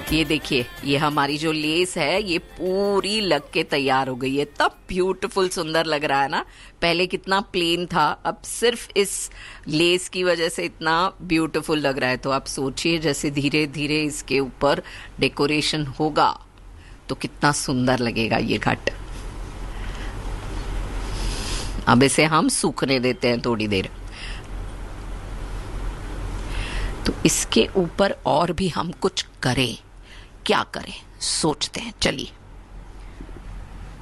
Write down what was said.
ये देखिए, ये हमारी जो लेस है ये पूरी लग के तैयार हो गई है। तब ब्यूटीफुल सुंदर लग रहा है ना। पहले कितना प्लेन था, अब सिर्फ इस लेस की वजह से इतना ब्यूटीफुल लग रहा है। तो आप सोचिए जैसे धीरे धीरे इसके ऊपर डेकोरेशन होगा तो कितना सुंदर लगेगा ये घट। अब इसे हम सूखने देते हैं थोड़ी देर। तो इसके ऊपर और भी हम कुछ करें, क्या करें सोचते हैं, चलिए।